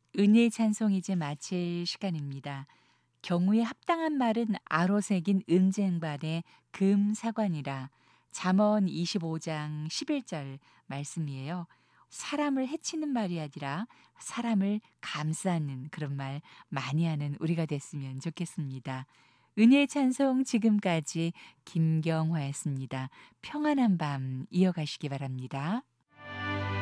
은혜의 찬송 이제 마칠 시간입니다. 경우에 합당한 말은 아로 새긴 은쟁반의 금사관이라 잠언 25장 11절 말씀이에요. 사람을 해치는 말이 아니라 사람을 감싸는 그런 말 많이 하는 우리가 됐으면 좋겠습니다. 은혜의 찬송 지금까지 김경화였습니다. 평안한 밤 이어가시기 바랍니다.